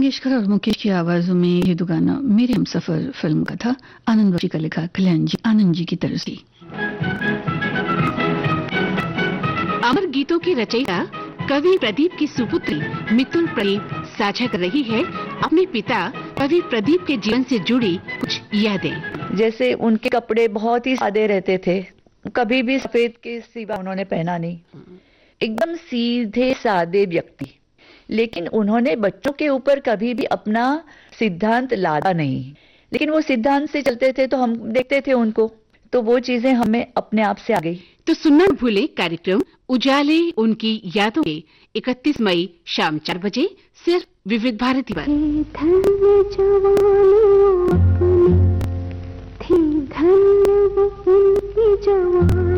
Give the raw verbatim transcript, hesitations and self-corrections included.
मंगेशकर और मुकेश की आवाजों में ये दो गाना मेरे हमसफर फिल्म का था। आनंद बख्शी का लिखा, कल्याण जी आनंद जी की तरफ से। अमर गीतों की रचयिता कवि प्रदीप की सुपुत्री मितुल प्रदीप साझा कर रही है अपने पिता कवि प्रदीप के जीवन से जुड़ी कुछ यादें। जैसे उनके कपड़े बहुत ही सादे रहते थे, कभी भी सफेद के सिवा उन्होंने पहना नहीं, एकदम सीधे सादे व्यक्ति। लेकिन उन्होंने बच्चों के ऊपर कभी भी अपना सिद्धांत लादा नहीं, लेकिन वो सिद्धांत से चलते थे तो हम देखते थे उनको, तो वो चीजें हमें अपने आप से आ गई। तो सुनना भूले कार्यक्रम उजाले उनकी यादों के इकतीस मई शाम चार बजे सिर्फ विविध भारती पर। थी धन्य वो उनकी जवानी।